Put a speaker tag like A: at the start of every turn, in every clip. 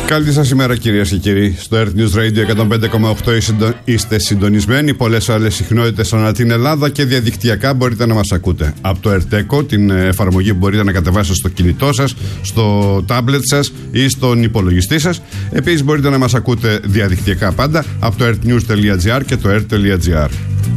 A: Καλή σας ημέρα, κυρίες και κύριοι. Στο Earth News Radio 105,8 είστε συντονισμένοι. Πολλές άλλες συχνότητες ανά την Ελλάδα και διαδικτυακά μπορείτε να μας ακούτε. Από το Earth, την εφαρμογή που μπορείτε να κατεβάσετε στο κινητό σας, στο τάμπλετ σας ή στον υπολογιστή σας. Επίσης μπορείτε να μας ακούτε διαδικτυακά πάντα από το earthnews.gr και το earth.gr.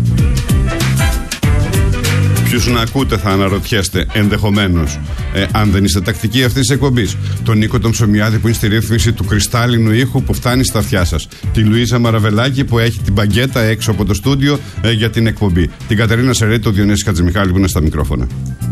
A: Ποιους να ακούτε, θα αναρωτιέστε ενδεχομένως, αν δεν είστε τακτικοί αυτής της εκπομπής. Τον Νίκο τον Ψωμιάδη που είναι στη ρύθμιση του κρυστάλλινου ήχου που φτάνει στα αυτιά σας. Τη Λουίζα Μαραβελάκη που έχει την μπαγκέτα έξω από το στούντιο για την εκπομπή. Την Κατερίνα Σερέτη, τον Διονύση Χατζημιχάλη που είναι στα μικρόφωνα.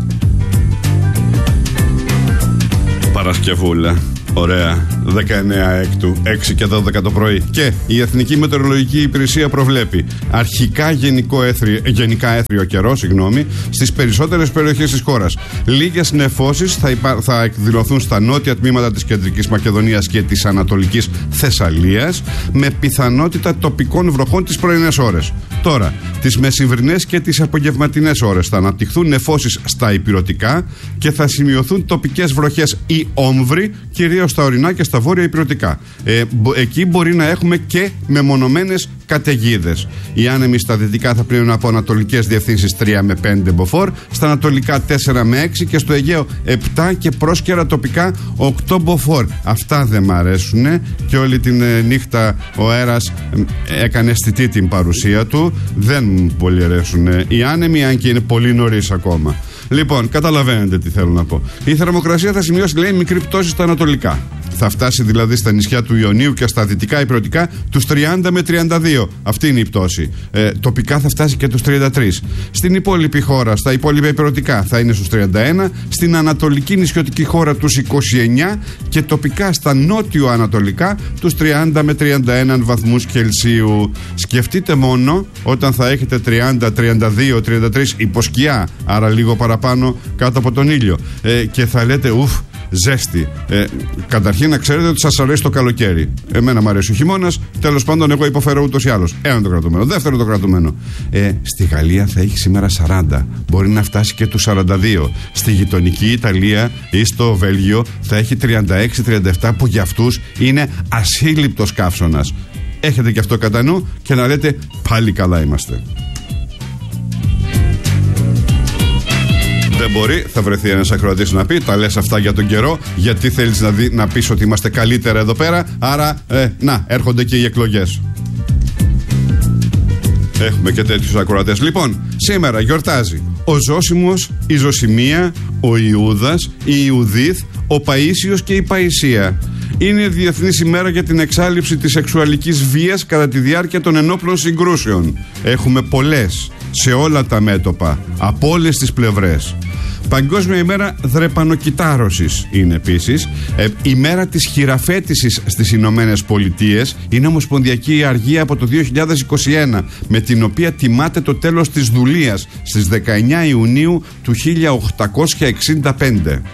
A: Παρασκευούλα. Ωραία. 19 έκτου, 6 και 12 το πρωί. Και η Εθνική Μετεωρολογική Υπηρεσία προβλέπει αρχικά γενικά έθριο καιρό, στις περισσότερες περιοχές της χώρας. Λίγες νεφώσεις θα εκδηλωθούν στα νότια τμήματα της Κεντρικής Μακεδονίας και της Ανατολικής Θεσσαλίας, με πιθανότητα τοπικών βροχών τις πρωινές ώρες. Τώρα, τις μεσημβρινές και τις απογευματινές ώρες θα αναπτυχθούν νεφώσεις στα ηπειρωτικά και θα σημειωθούν τοπικές βροχές ή όμβροι, κυρίως στα ορεινά και στα βόρεια ηπειρωτικά. Εκεί μπορεί να έχουμε και μεμονωμένες καταιγίδες. Οι άνεμοι στα δυτικά θα πλύνουν από ανατολικές διευθύνσεις 3 με 5 μποφόρ, στα ανατολικά 4 με 6 και στο Αιγαίο 7 και πρόσκαιρα τοπικά 8 μποφόρ. Αυτά δεν μ' αρέσουν και όλη την νύχτα ο αέρας έκανε αισθητή την παρουσία του. Δεν μου πολύ αρέσουν οι άνεμοι, αν και είναι πολύ νωρίς ακόμα. Λοιπόν, καταλαβαίνετε τι θέλω να πω. Η θερμοκρασία θα σημειώσει, λέει, μικρή πτώση στα ανατολικά. Θα φτάσει δηλαδή στα νησιά του Ιωνίου και στα δυτικά ηπειρωτικά τους 30 με 32. Αυτή είναι η πτώση. Τοπικά θα φτάσει και τους 33. Στην υπόλοιπη χώρα, στα υπόλοιπα ηπειρωτικά θα είναι στους 31. Στην ανατολική νησιωτική χώρα τους 29. Και τοπικά στα νότιο-ανατολικά τους 30 με 31 βαθμούς Κελσίου. Σκεφτείτε μόνο όταν θα έχετε 30, 32, 33 υποσκιά, άρα λίγο παραπάνω κάτω από τον ήλιο. Και θα λέτε ουφ, ζέστη. Καταρχήν να ξέρετε ότι σας αρέσει το καλοκαίρι. Εμένα μου αρέσει ο χειμώνας. Τέλος πάντων, εγώ υποφέρω ούτως ή άλλως. Ένα το κρατούμενο. Δεύτερο το κρατούμενο. Στη Γαλλία θα έχει σήμερα 40. Μπορεί να φτάσει και τους 42. Στη γειτονική Ιταλία ή στο Βέλγιο θα έχει 36-37, που για αυτούς είναι ασύλληπτος καύσωνας. Έχετε και αυτό κατά νου και να λέτε πάλι καλά είμαστε. Δεν μπορεί, θα βρεθεί ένας ακροατής να πει: τα λες αυτά για τον καιρό, γιατί θέλεις να πεις ότι είμαστε καλύτερα εδώ πέρα. Άρα, να, έρχονται και οι εκλογές. Έχουμε και τέτοιους ακροατές. Λοιπόν, σήμερα γιορτάζει ο Ζώσιμος, η Ζωσιμία, ο Ιούδας, η Ιουδίθ, ο Παΐσιος και η Παϊσία. Είναι Διεθνής ημέρα για την εξάλληψη της σεξουαλικής βίας κατά τη διάρκεια των ενόπλων συγκρούσεων. Έχουμε πολλές, σε όλα τα μέτωπα, από όλες τις πλευρές. Παγκόσμια ημέρα δρεπανοκυτάρωσης είναι επίσης. Ημέρα της χειραφέτησης στις Ηνωμένες Πολιτείες. Είναι ομοσπονδιακή αργία από το 2021, με την οποία τιμάται το τέλος της δουλείας στις 19 Ιουνίου του 1865.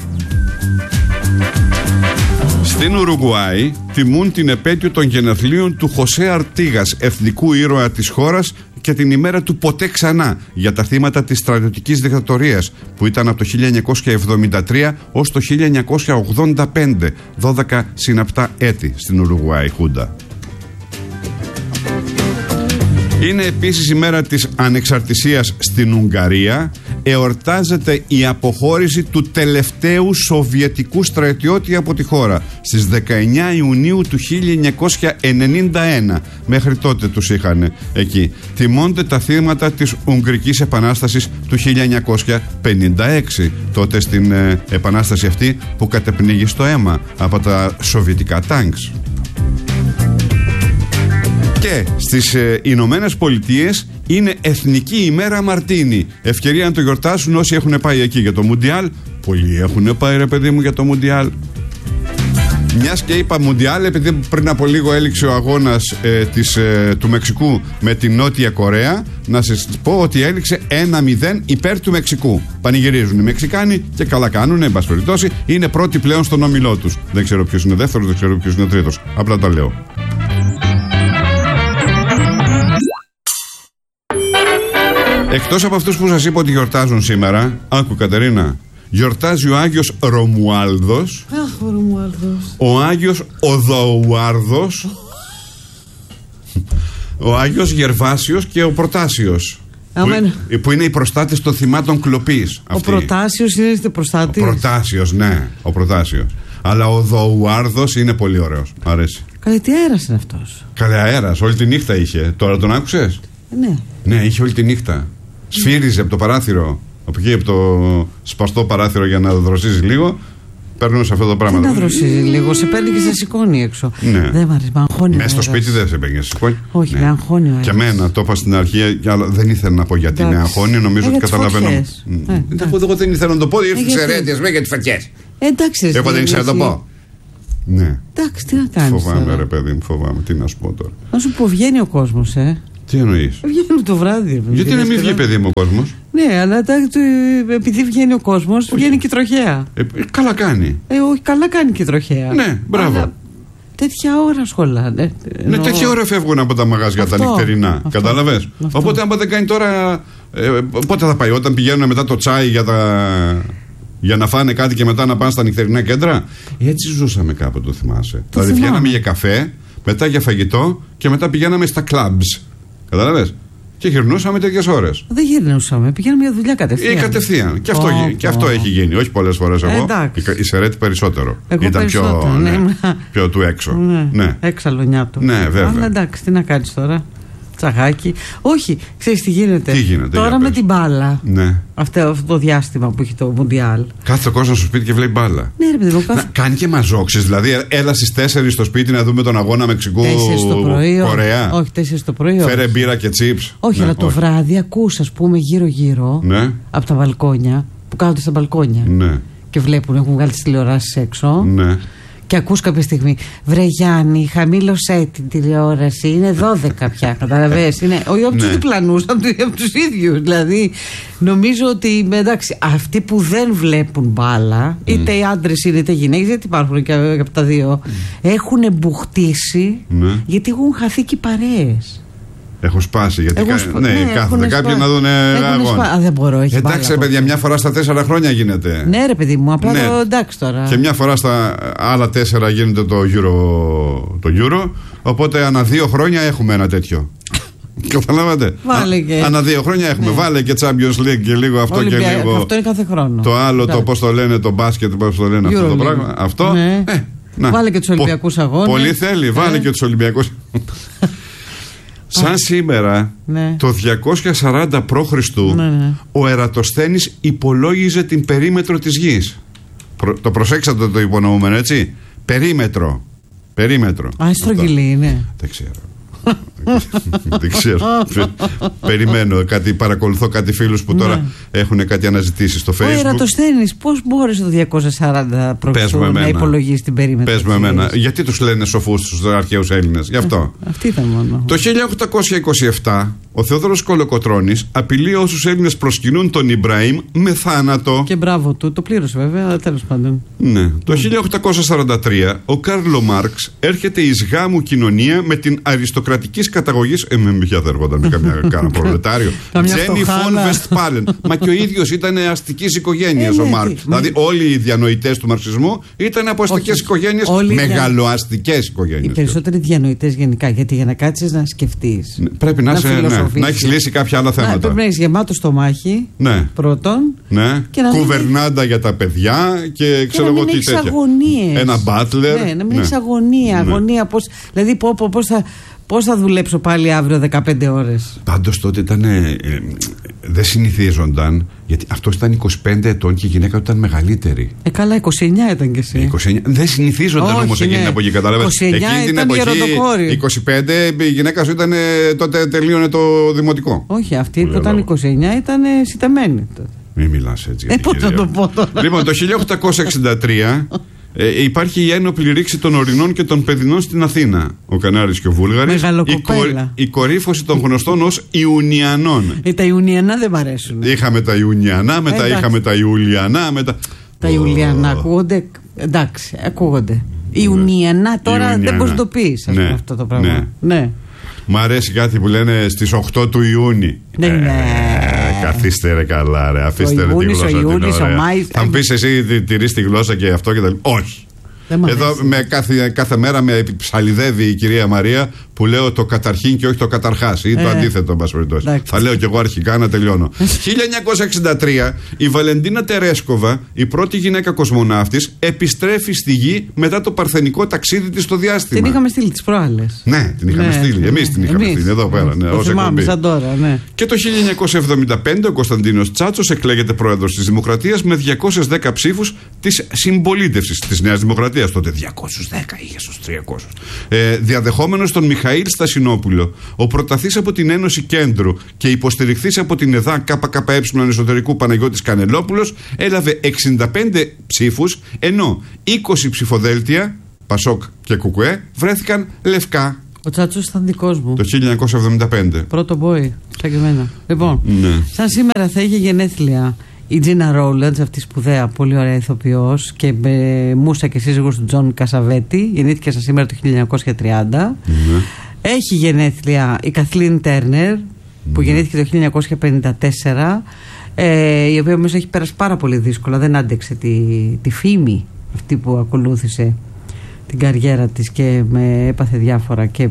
A: Στην Ουρουγουάη τιμούν την επέτειο των γενεθλίων του Χωσέ Αρτίγας, εθνικού ήρωα της χώρας, και την ημέρα του ποτέ ξανά για τα θύματα της στρατιωτικής δικτατορίας που ήταν από το 1973 ως το 1985, 12 συναπτά έτη στην Ουρουγουάη Χούντα. Είναι επίσης η μέρα της ανεξαρτησίας στην Ουγγαρία. Εορτάζεται η αποχώρηση του τελευταίου σοβιετικού στρατιώτη από τη χώρα στις 19 Ιουνίου του 1991. Μέχρι τότε τους είχαν εκεί. Τιμώνται τα θύματα της Ουγγρικής Επανάστασης του 1956. Τότε στην επανάσταση αυτή που κατεπνίγει στο αίμα από τα σοβιετικά τάγκς. Και στις Ηνωμένες Πολιτείες είναι Εθνική ημέρα Μαρτίνι. Ευκαιρία να το γιορτάσουν όσοι έχουν πάει εκεί για το Μουντιάλ. Πολλοί έχουν πάει, ρε παιδί μου, για το Μουντιάλ. Μιας και είπα Μουντιάλ, επειδή πριν από λίγο έληξε ο αγώνας του Μεξικού με την Νότια Κορέα, να σας πω ότι έληξε 1-0 υπέρ του Μεξικού. Πανηγυρίζουν οι Μεξικάνοι και καλά κάνουν, εν πάση περιπτώσει. Είναι πρώτοι πλέον στον όμιλό τους. Δεν ξέρω ποιος είναι δεύτερος, δεν ξέρω ποιος είναι τρίτος. Απλά τα λέω. Εκτός από αυτούς που σας είπα ότι γιορτάζουν σήμερα, άκου Κατερίνα, Γιορτάζει ο Άγιος Ρωμουάλδος.
B: Αχ, ο Ρωμουάλδος.
A: Ο Άγιος Οδοουάρδος. Ο Άγιος Γερβάσιος και ο Προτάσιος. Που είναι οι προστάτες των θυμάτων κλοπής.
B: Ο Προτάσιος είναι προστάτης.
A: Ο Προτάσιος, ναι, ο Προτάσιος. Αλλά ο Οδοουάρδος είναι πολύ ωραίος. Αρέσει.
B: Καλέ, τι αέρας είναι αυτός.
A: Καλέ, αέρας, όλη τη νύχτα είχε. Τώρα τον άκουσες?
B: Ναι.
A: Ναι, είχε όλη τη νύχτα. Σφύριζε από το παράθυρο. Από εκεί, από το σπαστό παράθυρο για να δροσίζει λίγο. Περνούσε αυτό το πράγμα.
B: Δεν να δροσίζει λίγο, σε παίρνει και σε σηκώνει έξω.
A: Ναι.
B: Δεν μ' αρέσει, με αγχώνει.
A: Μέσα στο σπίτι δεν σε παίρνει, σε σηκώνει.
B: Όχι, ναι. Με αγχώνει ο αέρας.
A: Και εμένα το είπα στην αρχή, αλλά δεν ήθελα να πω γιατί με αγχώνει. Νομίζω ότι καταλαβαίνω. Εγώ δεν ήθελα να το πω, ήρθε εξαιρέτειες με για τις φωτιές.
B: Εντάξει,
A: εγώ δεν ήθελα να το πω. Ναι.
B: Εντάξει, τι να κάνεις.
A: Φοβάμαι, ρε παιδί μου, φοβάμαι. Τι να σου πω τώρα.
B: Να σου πω, βγαίνει ο κόσμος,
A: Τι εννοείς?
B: Βγαίνει το βράδυ.
A: Γιατί να μην βγει, παιδί μου, ο κόσμος?
B: Ναι, αλλά επειδή βγαίνει ο κόσμος, βγαίνει και η τροχέα.
A: Καλά κάνει.
B: Όχι, καλά κάνει και η τροχέα.
A: Ναι, μπράβο. Αλλά
B: τέτοια ώρα σχολάνε.
A: Ναι, τέτοια ώρα φεύγουν από τα μαγαζιά τα νυχτερινά. Κατάλαβες. Οπότε, άμα δεν κάνει τώρα. Πότε θα πάει, όταν πηγαίνουν μετά το τσάι για να φάνε κάτι και μετά να πάνε στα νυχτερινά κέντρα? Έτσι ζούσαμε κάποτε, το θυμάσαι. Δηλαδή, βγαίναμε για καφέ, μετά για φαγητό και μετά πηγαίναμε στα clubs. Κατάλαβες. Και γυρνούσαμε τέτοιες ώρες.
B: Δεν γυρνούσαμε, πηγαίναμε για δουλειά κατευθείαν.
A: Κατευθείαν. Και αυτό έχει γίνει. Όχι πολλές φορές εγώ. Η Σερέτη περισσότερο. Ήταν πιο του έξω.
B: Ναι. Έξαλλο του.
A: Ναι, βέβαια.
B: Αλλά εντάξει, τι να κάνεις τώρα. Τσαγάκι. Όχι, ξέρεις τι γίνεται.
A: Τι γίνεται
B: τώρα με την μπάλα.
A: Ναι.
B: Αυτό το διάστημα που έχει το Μουντιάλ.
A: Κάθε ο κόσμος στο σπίτι και βλέπει μπάλα.
B: Ναι, ρε παιδί μου.
A: Κάνει και μαζόξεις. Δηλαδή, έλα στις 4 στο σπίτι να δούμε τον αγώνα Μεξικού-Κορέα.
B: Όχι, 4 το πρωί.
A: Φέρε μπύρα και τσίπς.
B: Όχι, αλλά το βράδυ ακούς, ας πούμε, γύρω-γύρω από τα μπαλκόνια που κάθονται στα μπαλκόνια.
A: Ναι.
B: Και βλέπουν, έχουν βγάλει τις τηλεοράσεις έξω.
A: Ναι.
B: Και ακούς κάποια στιγμή, βρε Γιάννη, χαμήλωσέ την τηλεόραση, είναι 12 πια, καταλαβαίνεις. Είναι όχι από τους διπλανούς, από τους ίδιους. Δηλαδή, νομίζω ότι εντάξει, αυτοί που δεν βλέπουν μπάλα, είτε οι άντρες είναι είτε οι γυναίκες, γιατί υπάρχουν και από τα δύο, έχουν μπουχτίσει, γιατί έχουν χαθεί και οι παρέες.
A: Έχω σπάσει. Γιατί κάθονται κάποιοι να δουν αγώνα.
B: Δεν μπορώ, έχει
A: εντάξει, ρε παιδιά, μια φορά στα 4 χρόνια γίνεται.
B: Ναι, ρε παιδί μου, απλά εντάξει τώρα.
A: Και μια φορά στα άλλα 4 γίνεται το Euro. Οπότε ανά 2 χρόνια έχουμε ένα τέτοιο. Καταλάβατε. Ανά 2 χρόνια έχουμε. Βάλε και Champions League και λίγο αυτό και λίγο.
B: Αυτό είναι κάθε χρόνο.
A: Το άλλο, το πώς το λένε, το μπάσκετ, πώς το λένε αυτό το πράγμα. Αυτό.
B: Βάλε και τους Ολυμπιακούς αγώνες.
A: Πολύ θέλει, βάλε και τους Ολυμπιακούς. Σαν σήμερα, το 240 π.Χ. Ο Ερατοσθένης υπολόγιζε την περίμετρο της γης. Το προσέξατε το υπονοούμενο, έτσι. Περίμετρο.
B: Στρογγυλή είναι.
A: Δεν ξέρω. Δεν ξέρω. Περιμένω κάτι, παρακολουθώ κάτι φίλους που τώρα έχουν κάτι αναζητήσει στο Facebook.
B: Ο Ερατοσθένης πώς μπόρεσε το 240 π.Χ. να υπολογίσει την περίμετρο?
A: Πες με εμένα. Γιατί τους λένε σοφούς τους αρχαίους Έλληνες? Γι' αυτό.
B: Αυτή ήταν μόνο.
A: Το 1827 ο Θεόδωρος Κολοκοτρώνης απειλεί όσους Έλληνες προσκυνούν τον Ιμπραήμ με θάνατο.
B: Και μπράβο του, το πλήρωσε βέβαια, αλλά τέλος πάντων.
A: Ναι. Το 1843 ο Κάρλο Μάρξ έρχεται εις γάμου κοινωνία με την αριστοκρατικής καταγωγής. Ποια θα έρχονταν με κανένα προλετάριο. Τζένι φον Βεστπάλεν. Μα και ο ίδιος ήταν αστικής οικογένειας ο Μάρξ. Δηλαδή όλοι οι διανοητές του μαρξισμού ήταν από αστικές οικογένειες, μεγαλοαστικές οικογένειες.
B: Οι περισσότεροι διανοητές γενικά. Γιατί για να κάτσεις να σκεφτείς,
A: πρέπει να έχεις λύσει κάποια άλλα θέματα.
B: Πρέπει να έχεις γεμάτο στομάχι. Πρώτον.
A: Κουβερνάντα για τα παιδιά και ξέρω εγώ τι τέτοια. Ένα μπάτλερ.
B: Να μην έχεις αγωνία. Δηλαδή πώς θα δουλέψω πάλι αύριο 15 ώρες.
A: Πάντως τότε ήταν. Δεν συνηθίζονταν. Γιατί αυτός ήταν 25 ετών και η γυναίκα του ήταν μεγαλύτερη.
B: Καλά, 29 ήταν κι εσύ.
A: 29. Δεν συνηθίζονταν όμως εκείνη την εποχή, κατάλαβες.
B: 29 ήταν γεροντοκόρη.
A: 25 η γυναίκα σου ήταν. Τότε τελείωνε το δημοτικό.
B: Όχι, αυτή που ήταν 29 ήταν σιτεμένη.
A: Μην μιλάς έτσι.
B: Πώς θα το πω τώρα.
A: Λοιπόν, το 1863. Υπάρχει η ένοπλη ρήξη των ορεινών και των παιδινών στην Αθήνα. Ο Κανάρης και ο Βούλγαρης. Η κορύφωση των γνωστών ως Ιουνιανών.
B: Τα Ιουνιανά δεν μ' αρέσουν.
A: Είχαμε τα Ιουνιανά, μετά είχαμε τα Ιουλιανά.
B: Τα Ιουλιανά ακούγονται. Εντάξει, ακούγονται. Ιουνιανά τώρα δεν μπορείς να το πεις αυτό το πράγμα. Ναι.
A: Μ' αρέσει κάτι που λένε στις 8 του Ιούνιου.
B: Ναι.
A: Καθίστε ρε καλά, ρε. Αφήστε ρε τη γλώσσα την ωραία. Θα μου πεις εσύ τηρείς τη γλώσσα και αυτό και τα λοιπά. Όχι. Εδώ κάθε μέρα με ψαλιδεύει η κυρία Μαρία που λέω το καταρχήν και όχι το καταρχάς ή το αντίθετο, εν πάση περιπτώσει. Θα λέω κι εγώ αρχικά να τελειώνω. 1963 η Βαλεντίνα Τερέσκοβα, η πρώτη γυναίκα κοσμοναύτης, επιστρέφει στη Γη μετά το παρθενικό ταξίδι της στο διάστημα.
B: Την είχαμε στείλει τις προάλλες.
A: Ναι, την είχαμε στείλει. Εμείς την είχαμε στείλει εδώ πέρα.
B: Το θυμάμαι σαν τώρα, ναι.
A: Και το 1975 ο Κωνσταντίνος Τσάτσος εκλέγεται πρόεδρος της Δημοκρατίας με 210 ψήφους της συμπολίτευσης της Νέας Δημοκρατίας. Τότε 210 είχε στους 300. Διαδεχόμενος τον Μιχαήλ Στασινόπουλο, ο πρωταθής από την Ένωση Κέντρου και υποστηριχθής από την ΕΔΑ ΚΚΕ εσωτερικού Παναγιώτης Κανελόπουλος, έλαβε 65 ψήφους, ενώ 20 ψηφοδέλτια, Πασόκ και Κουκουέ, βρέθηκαν λευκά. Ο
B: Τσάτσος ήταν δικός μου.
A: Το 1975.
B: Πρώτο boy, σαν και εμένα. Λοιπόν, σαν σήμερα θα είχε γενέθλια η Τζίνα Ρόουλαντς, αυτή σπουδαία, πολύ ωραία ηθοποιός και μούσα και σύζυγος του Τζον Κασαβέτη. Γεννήθηκε σαν σήμερα το 1930. Έχει γενέθλια η Καθλίν Τέρνερ, που γεννήθηκε το 1954, η οποία όμως έχει πέρασει πάρα πολύ δύσκολα. Δεν άντεξε τη φήμη αυτή που ακολούθησε την καριέρα της και έπαθε διάφορα και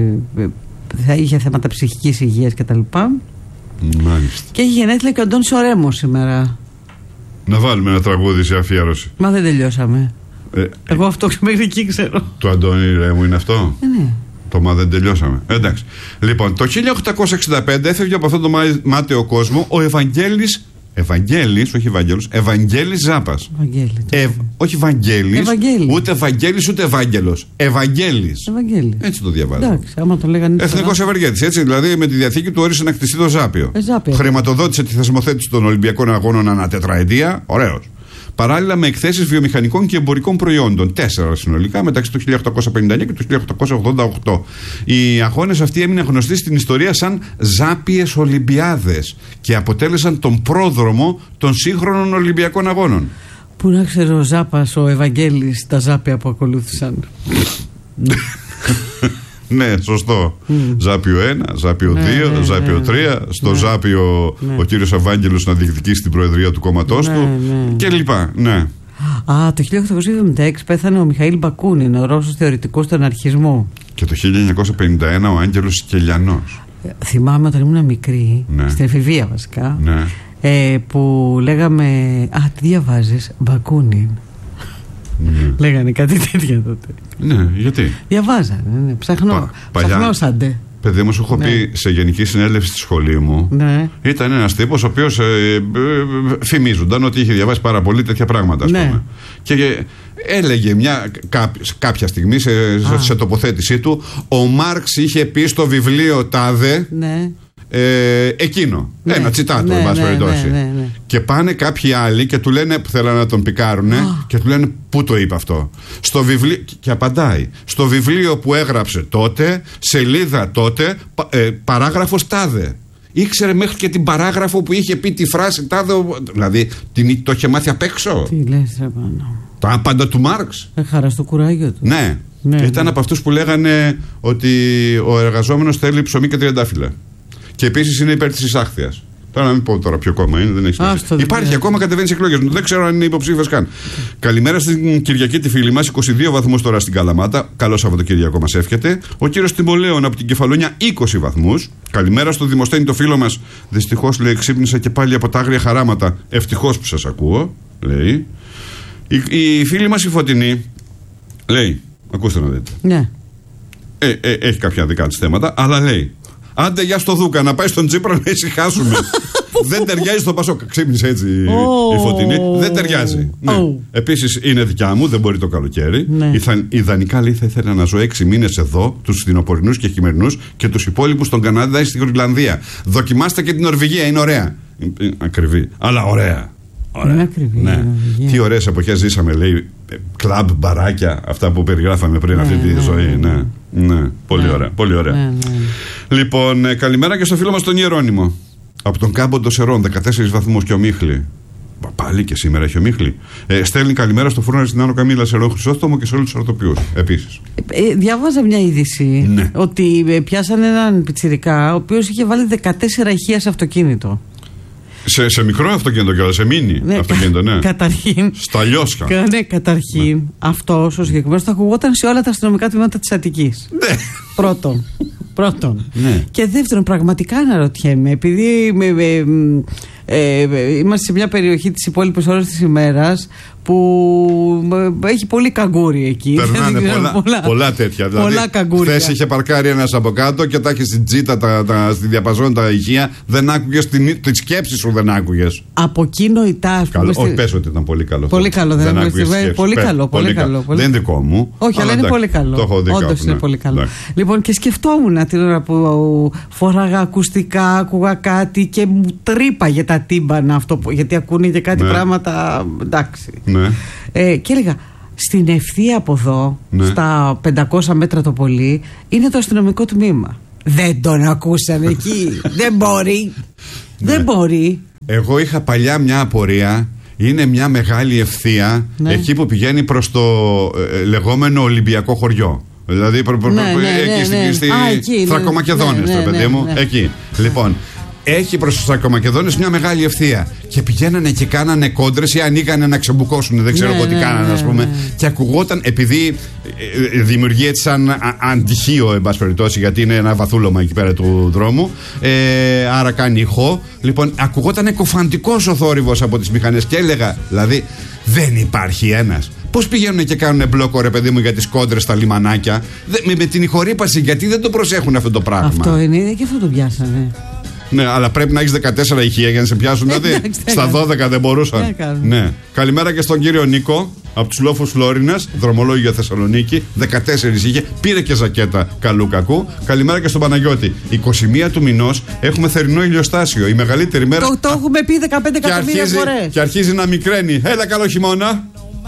B: είχε θέματα ψυχικής υγείας κτλ.
A: Μάλιστα.
B: Και έχει γενέθλια και ο Αντώνης ο Ρέμος σήμερα.
A: Να βάλουμε ένα τραγούδι σε αφιέρωση.
B: Μα δεν τελειώσαμε. Εγώ αυτό μέχρι εκεί ξέρω.
A: Το Αντώνη Ρέμου είναι αυτό.
B: Ναι.
A: Το μα δεν τελειώσαμε. Εντάξει. Λοιπόν, το 1865 έφευγε από αυτόν τον μάταιο κόσμο ο Ευαγγέλης, όχι Ευάγγελος, Ευαγγέλης Ζάπας. Όχι Βαγγέλης, ούτε Ευαγγέλης ούτε Ευάγγελος. Ευαγγέλης. Έτσι το διαβάζω.
B: Εντάξει, άμα το λέγανε.
A: Εθνικός ευεργέτης. Έτσι, δηλαδή με τη διαθήκη του όρισε να κτιστεί το Ζάπιο. Χρηματοδότησε τη θεσμοθέτηση των Ολυμπιακών Αγώνων ανά τετραετία. Ωραίος. Παράλληλα με εκθέσεις βιομηχανικών και εμπορικών προϊόντων. 4 συνολικά μεταξύ του 1859 και του 1888. Οι αγώνες αυτοί έμειναν γνωστοί στην ιστορία σαν Ζάπιες Ολυμπιάδες και αποτέλεσαν τον πρόδρομο των σύγχρονων Ολυμπιακών Αγώνων.
B: Πού να ξέρω ο Ζάπας, ο Ευαγγέλης, τα Ζάπια που ακολούθησαν.
A: Ναι, σωστό. Ζάπιο 1, Ζάπιο 2, Ζάπιο 3. Στο Ζάπιο ο κύριος Ευάγγελος να διεκδικήσει την προεδρία του κόμματός του και λοιπά. Ναι.
B: Το 1876 πέθανε ο Μιχαήλ Μπακούνιν, ο Ρώσος θεωρητικός του αναρχισμού.
A: Και το 1951 ο Άγγελος Σκελιανός.
B: Θυμάμαι όταν ήμουν μικρή, στην εφηβεία βασικά, που λέγαμε τι διαβάζεις, Μπακούνιν. Λέγανε κάτι τέτοια τότε.
A: Ναι, γιατί?
B: Διαβάζανε, ψαχνώσαντε.
A: Παιδί μου, σου έχω πει σε γενική συνέλευση στη σχολή μου. Ήταν ένας τύπος ο οποίος φημίζονταν ότι είχε διαβάσει πάρα πολύ τέτοια πράγματα, ας πούμε. Και έλεγε κάποια στιγμή σε τοποθέτησή του, ο Μάρξ είχε πει στο βιβλίο τάδε. Εκείνο. Ένα τσιτάτο, εν πάση περιπτώσει. Και πάνε κάποιοι άλλοι και του λένε, που θέλανε να τον πικάρουνε, και του λένε πού το είπε αυτό. Στο βιβλίο. Και απαντάει. Στο βιβλίο που έγραψε τότε, σελίδα τότε, παράγραφος τάδε. Ήξερε μέχρι και την παράγραφο που είχε πει τη φράση τάδε. Δηλαδή το είχε μάθει απ' έξω.
B: Τι λες, ρε πάνω.
A: Τα άπαντα του Μάρξ.
B: Χαρά στο κουράγιο του.
A: Ναι. Ήταν από αυτούς που λέγανε ότι ο εργαζόμενος θέλει ψωμί και τριαντάφυλλα. Και επίσης είναι υπέρ της εισάχθειας. Τώρα να μην πω τώρα ποιο κόμμα είναι, δεν έχει σημασία. Υπάρχει ακόμα, κατεβαίνει σε εκλογές. Δεν ξέρω αν είναι υποψήφιος καν. Καλημέρα στην Κυριακή τη φίλη μας, 22 βαθμούς τώρα στην Καλαμάτα. Καλό Σαββατοκύριακο μας εύχεται. Ο κύριος Τιμολέων από την Κεφαλονιά, 20 βαθμούς. Καλημέρα στο Δημοσθένη το φίλο μας. Δυστυχώς λέει ξύπνησα και πάλι από τα άγρια χαράματα. Ευτυχώς που σας ακούω, λέει. Η φίλη μας η Φωτεινή λέει, ακούστε να δείτε.
B: Ναι.
A: Έχει κάποια δικά της θέματα, αλλά λέει. Άντε για στο Δούκα να πάει στον Τσίπρα να ησυχάσουμε. Δεν ταιριάζει στο Πασόκ. Ξύπνησε έτσι η Φωτεινή. Δεν ταιριάζει. Επίσης είναι δικιά μου, δεν μπορεί το καλοκαίρι. Ιδανικά λέει θα ήθελα να ζω 6 μήνες εδώ, τους φθινοπορεινούς και χειμερινούς, και τους υπόλοιπους στον Καναδά ή στη Γροιλανδία. Δοκιμάστε και την Νορβηγία, είναι ωραία. Ακριβή, αλλά ωραία.
B: Είναι ακριβή.
A: Ναι. Τι ωραίες εποχές ζήσαμε, λέει. Κλαμπ, μπαράκια, αυτά που περιγράφαμε πριν αυτή τη ζωή. Ναι. Πολύ ωραία. Πολύ ωραία. Λοιπόν, καλημέρα και στο φίλο μας τον Ιερώνυμο. Από τον Κάμπο των Σερών, 14 βαθμούς και ομίχλη. Πάλι και σήμερα έχει ομίχλη. Στέλνει καλημέρα στο φούρνο στην Άνω Καμίλα, σε Ρο Χρυσόστομο και σε όλους τους αρτοποιούς. Επίσης.
B: Διάβαζα μια είδηση ότι πιάσανε έναν πιτσιρικά ο οποίος είχε βάλει 14 ηχεία σε αυτοκίνητο.
A: Σε μικρό αυτοκίνητο κιόλας, σε μίνι αυτοκίνητο, ναι.
B: Καταρχήν.
A: Στα λιώσκα.
B: Ναι, καταρχήν. Αυτός ο συγκεκριμένος θα ακουγόταν σε όλα τα αστυνομικά τμήματα της Αττικής.
A: Ναι.
B: Πρώτον.
A: Ναι.
B: Και δεύτερον, πραγματικά αναρωτιέμαι, επειδή είμαστε σε μια περιοχή τις υπόλοιπες ώρες της ημέρας που έχει πολύ καγκούρι εκεί.
A: Περνάνε πολλά τέτοια.
B: Πολλά καγκούρια.
A: Χθες είχε παρκάρει ένας από κάτω και τα είχε στην τζίτα, στη διαπαζόν τα ηχεία. Δεν άκουγες τη σκέψη σου, δεν άκουγες.
B: Από εκεί νοητά.
A: Όχι, πες ότι ήταν πολύ καλό.
B: Πολύ καλό, δεν άκουγες. Πολύ καλό.
A: Δεν είναι δικό μου.
B: Όχι, αλλά είναι πολύ καλό. Όντως είναι πολύ καλό. Λοιπόν, και σκεφτόμουν την ώρα που φοράγα ακουστικά, άκουγα κάτι και μου τρύπαγε τα τύμπανα αυτό, γιατί ακούνε και κάτι πράγματα. Εντάξει.
A: Ναι.
B: Και έλεγα, στην ευθεία από εδώ, στα 500 μέτρα το πολύ, είναι το αστυνομικό τμήμα. Δεν τον ακούσαν εκεί. Δεν μπορεί. Δεν μπορεί.
A: Εγώ είχα παλιά μια απορία. Είναι μια μεγάλη ευθεία εκεί που πηγαίνει προς το λεγόμενο Ολυμπιακό χωριό. Δηλαδή εκεί στη Θρακομακεδόνες, παιδί μου. Εκεί. Λοιπόν, έχει προς τους Θρακομακεδόνες μια μεγάλη ευθεία. Και πηγαίνανε και κάνανε κόντρες ή ανοίγανε να ξεμπουκώσουν, δεν ξέρω εγώ τι κάνανε, ας πούμε. Και ακουγόταν, επειδή δημιουργεί έτσι σαν αντυχείο, εν πάση περιπτώσει, γιατί είναι ένα βαθούλωμα εκεί πέρα του δρόμου, άρα κάνει ηχό. Λοιπόν, ακουγόταν εκοφαντικός ο θόρυβος από τις μηχανές και έλεγα, δηλαδή, δεν υπάρχει ένας. Πώς πηγαίνουν και κάνουν μπλόκο, ρε παιδί μου, για τις κόντρες στα λιμανάκια, με την ηχορύπαση, γιατί δεν το προσέχουν αυτό το πράγμα.
B: Αυτό είναι, και αυτό το πιάσανε.
A: Ναι, αλλά πρέπει να έχεις 14 ηχεία για να σε πιάσουν. Δηλαδή, στα 12 δεν μπορούσαν. Ναι. Καλημέρα και στον κύριο Νίκο από τους Λόφους Φλόρινας, δρομολόγιο Θεσσαλονίκη. 14 είχε, πήρε και ζακέτα καλού κακού. Καλημέρα και στον Παναγιώτη. 21 του μηνός έχουμε θερινό ηλιοστάσιο. Η μεγαλύτερη μέρα.
B: Το έχουμε πει 15 εκατομμύρια φορές.
A: Και αρχίζει να μικραίνει. Έλα, καλό χειμώνα.